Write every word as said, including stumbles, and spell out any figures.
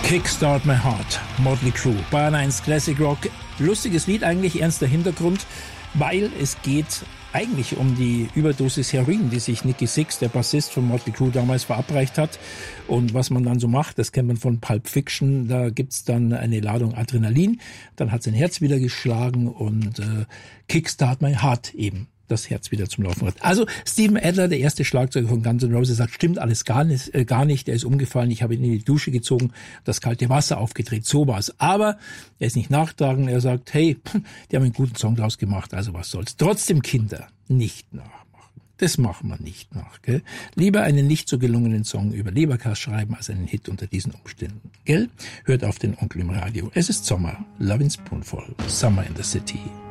Kickstart My Heart, Motley Crue, Bayern eins Classic Rock. Lustiges Lied, eigentlich ernster Hintergrund, weil es geht eigentlich um die Überdosis Heroin, die sich Nikki Sixx, der Bassist von Motley Crue, damals verabreicht hat. Und was man dann so macht, das kennt man von Pulp Fiction, da gibt's dann eine Ladung Adrenalin, dann hat sein Herz wieder geschlagen und äh, Kickstart My Heart eben. Das Herz wieder zum Laufen hat. Also Steven Adler, der erste Schlagzeuger von Guns N' Roses, sagt, stimmt alles gar nicht, äh, gar nicht. Er ist umgefallen, ich habe ihn in die Dusche gezogen, das kalte Wasser aufgedreht, so war's. Aber er ist nicht nachtragend, er sagt, hey, die haben einen guten Song draus gemacht, also was soll's. Trotzdem Kinder, nicht nachmachen. Das machen wir nicht nach, gell? Lieber einen nicht so gelungenen Song über Leberkas schreiben, als einen Hit unter diesen Umständen, gell? Hört auf den Onkel im Radio. Es ist Sommer, Lovin' Spoonful, Summer in the City.